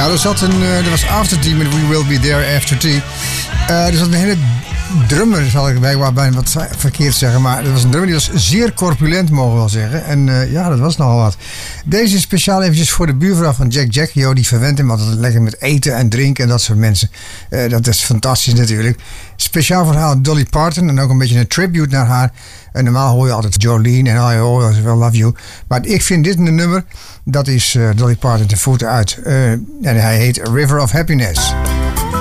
Nou, er was After Tea met We Will Be There After Tea. Er zat een hele drummer, zal ik bij wat verkeerd zeggen. Maar er was een drummer die was zeer corpulent, mogen we wel zeggen. En ja, dat was nogal wat. Deze is speciaal eventjes voor de buurvrouw van Jack Jackie. Die verwendt hem altijd lekker met eten en drinken en dat soort mensen. Dat is fantastisch natuurlijk. Speciaal voor haar Dolly Parton en ook een beetje een tribute naar haar. En normaal hoor je altijd Jolene en I always will love you. Maar ik vind dit een nummer, dat is Dolly Parton te voeten uit. En hij heet River of Happiness.